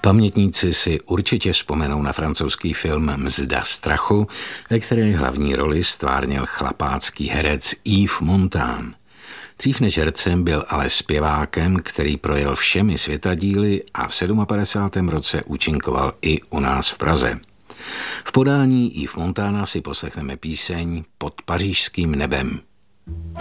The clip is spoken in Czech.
Pamětníci si určitě vzpomenou na francouzský film Mzda strachu, ve které hlavní roli stvárnil chlapácký herec Yves Montand. Dřív než hercem byl ale zpěvákem, který projel všemi světadíly a v 57. roce účinkoval i u nás v Praze. V podání Yves Montanda si poslechneme píseň Pod pařížským nebem.